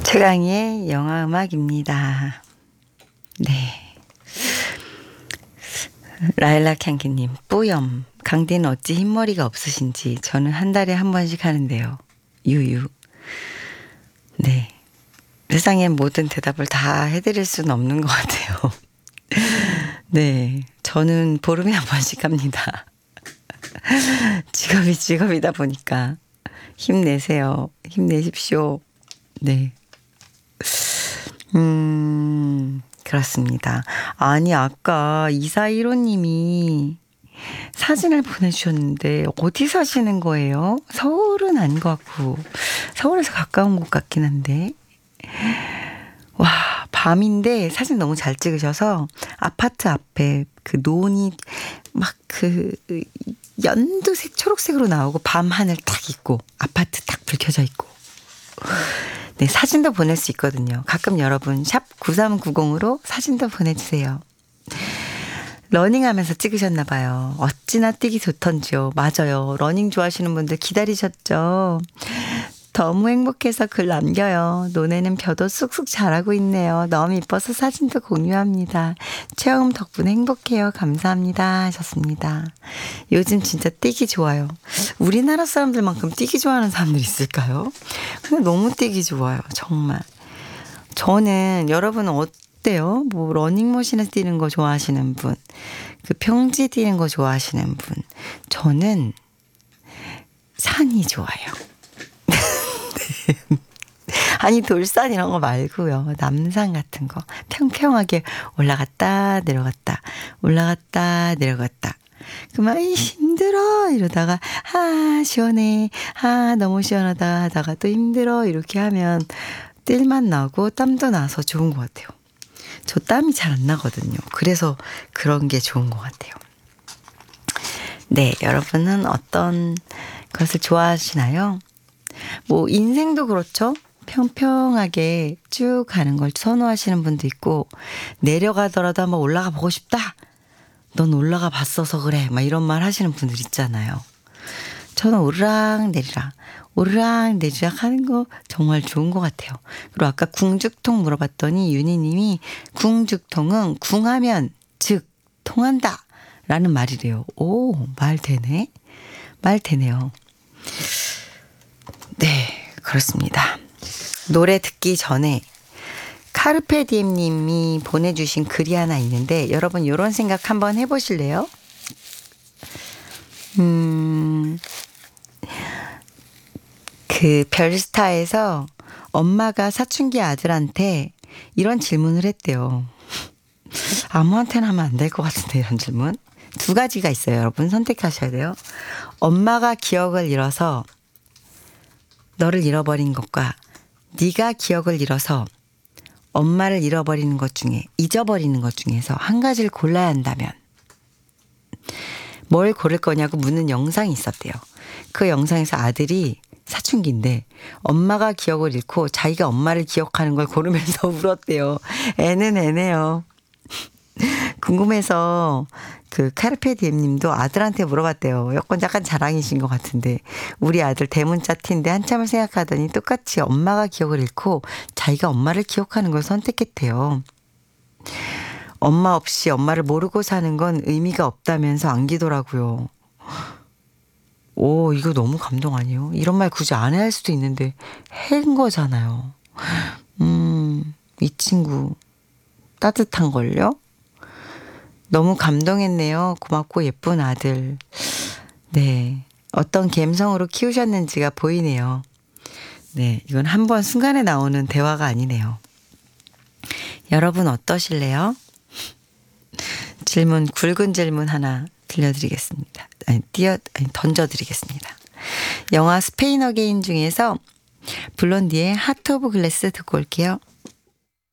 최강희의 영화음악입니다. 네. 라일락 향기님, 뿌염. 강디는 어찌 흰머리가 없으신지 저는 한 달에 한 번씩 하는데요. 유유. 네. 세상의 모든 대답을 다 해드릴 수는 없는 것 같아요. 네. 저는 보름에 한 번씩 합니다. 직업이다 보니까. 힘내세요. 힘내십시오. 네. 그렇습니다. 아니, 아까 2415님이 사진을 보내주셨는데, 어디 사시는 거예요? 서울은 아닌 것 같고, 서울에서 가까운 곳 같긴 한데. 와, 밤인데 사진 너무 잘 찍으셔서, 아파트 앞에 그 논이 막 그 연두색, 초록색으로 나오고, 밤 하늘 딱 있고, 아파트 딱 불 켜져 있고. 네, 사진도 보낼 수 있거든요. 가끔 여러분 샵 9390으로 사진도 보내주세요. 러닝하면서 찍으셨나 봐요. 어찌나 뛰기 좋던지요. 맞아요. 러닝 좋아하시는 분들 기다리셨죠. 너무 행복해서 글 남겨요. 논에는 벼도 쑥쑥 자라고 있네요. 너무 이뻐서 사진도 공유합니다. 체험 덕분에 행복해요. 감사합니다 하셨습니다. 요즘 진짜 뛰기 좋아요. 우리나라 사람들만큼 뛰기 좋아하는 사람들 있을까요? 근데 너무 뛰기 좋아요. 정말. 저는 여러분은 어때요? 뭐 러닝머신에서 뛰는 거 좋아하시는 분, 그 평지 뛰는 거 좋아하시는 분. 저는 산이 좋아요. 아니, 돌산 이런 거 말고요. 남산 같은 거 평평하게 올라갔다 내려갔다 올라갔다 내려갔다. 그만 힘들어 이러다가 시원해 너무 시원하다 하다가 또 힘들어 이렇게 하면 뛸맛 나고 땀도 나서 좋은 것 같아요. 저 땀이 잘 안 나거든요. 그래서 그런 게 좋은 것 같아요. 네, 여러분은 어떤 것을 좋아하시나요? 뭐 인생도 그렇죠. 평평하게 쭉 가는 걸 선호하시는 분도 있고, 내려가더라도 한번 올라가 보고 싶다. 넌 올라가 봤어서 그래. 막 이런 말 하시는 분들 있잖아요. 저는 오르락 내리락 하는 거 정말 좋은 것 같아요. 그리고 아까 궁죽통 물어봤더니 윤희님이 궁죽통은 궁하면 즉 통한다 라는 말이래요. 오, 말 되네요. 네, 그렇습니다. 노래 듣기 전에 카르페 디엠님이 보내주신 글이 하나 있는데, 여러분 이런 생각 한번 해보실래요? 그 별스타에서 엄마가 사춘기 아들한테 이런 질문을 했대요. 아무한테나 하면 안 될 것 같은데, 이런 질문. 두 가지가 있어요. 여러분 선택하셔야 돼요. 엄마가 기억을 잃어서 너를 잃어버린 것과 네가 기억을 잃어서 엄마를 잊어버리는 것 중에서 한 가지를 골라야 한다면 뭘 고를 거냐고 묻는 영상이 있었대요. 그 영상에서 아들이 사춘기인데 엄마가 기억을 잃고 자기가 엄마를 기억하는 걸 고르면서 울었대요. 애는 애네요. 궁금해서 그 카르페 디엠님도 아들한테 물어봤대요. 약간 자랑이신 것 같은데, 우리 아들 대문자 T인데 한참을 생각하더니 똑같이 엄마가 기억을 잃고 자기가 엄마를 기억하는 걸 선택했대요. 엄마 없이 엄마를 모르고 사는 건 의미가 없다면서 안기더라고요. 오, 이거 너무 감동 아니에요? 이런 말 굳이 안 해야 할 수도 있는데 해인 거잖아요. 이 친구 따뜻한걸요? 너무 감동했네요. 고맙고 예쁜 아들. 네. 어떤 감성으로 키우셨는지가 보이네요. 네. 이건 한 번 순간에 나오는 대화가 아니네요. 여러분 어떠실래요? 굵은 질문 하나 들려드리겠습니다. 던져드리겠습니다. 영화 스페인 어게인 중에서 블론디의 하트 오브 글래스 듣고 올게요.